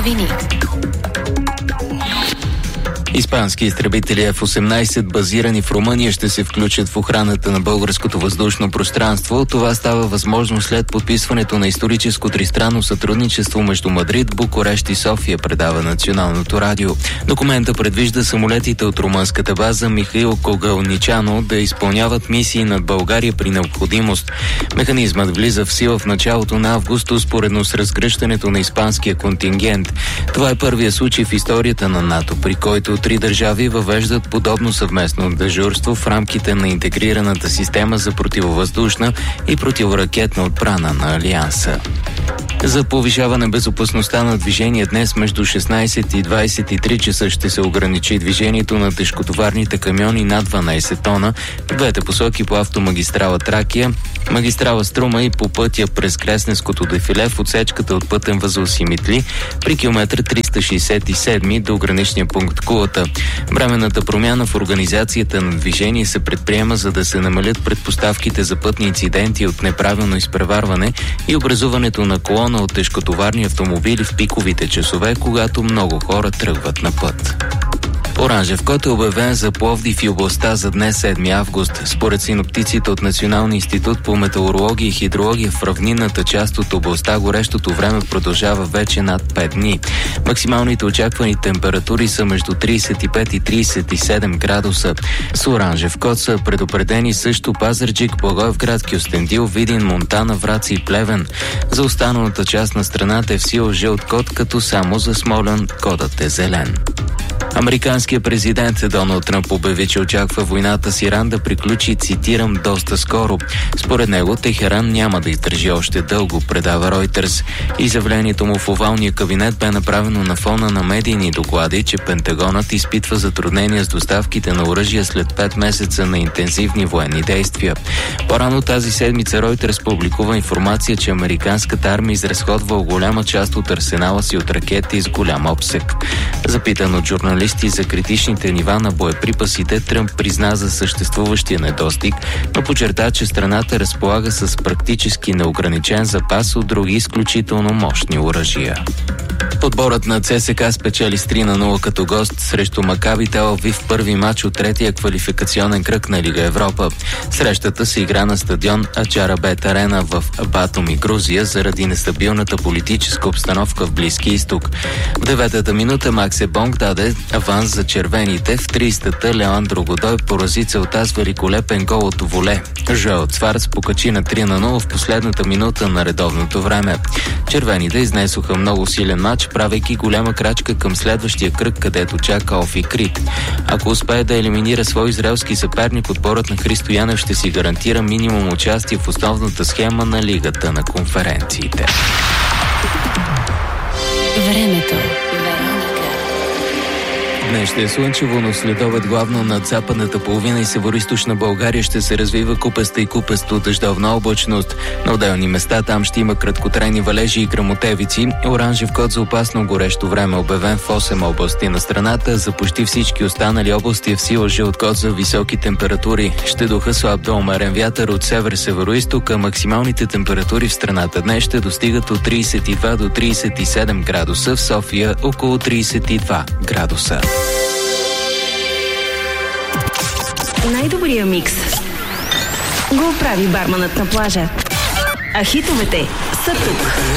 новини. Испански изтребители F-18, базирани в Румъния, ще се включат в охраната на българското въздушно пространство. Това става възможно след подписването на историческо тристранно сътрудничество между Мадрид, Букурещ и София, предава Националното радио. Документа предвижда самолетите от румънската база Михаил Когалничано да изпълняват мисии над България при необходимост. Механизмът влиза в сила в началото на август, успоредно с разгръщането на испанския контингент. Това е първият случай в историята на НАТО, при който 3 държави въвеждат подобно съвместно дежурство в рамките на интегрираната система за противовъздушна и противоракетна отбрана на Алианса. За повишаване безопасността на движение днес между 16 и 23 часа ще се ограничи движението на тежкотоварните камиони над 12 тона в двете посоки по автомагистрала Тракия, магистрала Струма и по пътя през Кресненското дефиле в отсечката от пътен възел Симитли при километър 367 до граничния пункт Кулата. Временната промяна в организацията на движение се предприема, за да се намалят предпоставките за пътни инциденти от неправилно изпреварване и образуването на колона от тежкотоварни автомобили в пиковите часове, когато много хора тръгват на път. Оранжев код е обявен за Пловдив и областта за днес 7 август. Според синоптиците от Националния институт по метеорология и хидрология в равнинната част от областта горещото време продължава вече над 5 дни. Максималните очаквани температури са между 35 и 37 градуса. С оранжев код са предупредени също Пазарджик, Благоевград, Кюстендил, Видин, Монтана, Враца и Плевен. За останалата част на страната е в сила жълт код, като само за Смолян кодът е зелен. Американският президент Доналд Тръмп обяви, че очаква войната с Иран да приключи, цитирам, доста скоро. Според него Техеран няма да издържи още дълго, предава Ройтерс. Изявлението му в овалния кабинет бе направено на фона на медийни доклади, че Пентагонът изпитва затруднения с доставките на оръжия след 5 месеца на интензивни военни действия. По-рано тази седмица Ройтерс публикува информация, че американската армия изразходва голяма част от арсенала си от ракети с голям обсек. Запитан от журналисти за критичните нива на боеприпасите, Тръмп призна за съществуващия недостиг, но подчерта, че страната разполага с практически неограничен запас от други изключително мощни оръжия. Отборът на ЦСКА спечели с 3-0 като гост срещу Макаби Тел Авив в първи матч от третия квалификационен кръг на Лига Европа. Срещата се игра на стадион Ачарабет Арена в Батуми, Грузия, заради нестабилната политическа обстановка в Близки изток. В 9-та минута Максе Бонг даде аванс за червените. В 30-та Леандро Годой порази целта с великолепен гол от воле. Жоел Цварц покачи на 3-0 в последната минута на редовното време. Червените изнесоха много силен матч, правейки голяма крачка към следващия кръг, където чака Офи Крит. Ако успее да елиминира свой израелски съперник, отборът на Христо Янев ще си гарантира минимум участие в основната схема на Лигата на конференциите. Времето. Днес ще е слънчево, но следобед главно над западната половина и североизточна България ще се развива купеста и купесто дъждовна облачност. На отделни места там ще има краткотрайни валежи и гръмотевици. Оранжев код за опасно горещо време обявен в 8 области на страната. За почти всички останали области е в сила жълт код за високи температури. Ще духа слаб до умерен вятър от север-североизток, а максималните температури в страната днес ще достигат от 32 до 37 градуса, в София около 32 градуса. Най-добрия микс го прави барманът на плажа. А хитовете са тук.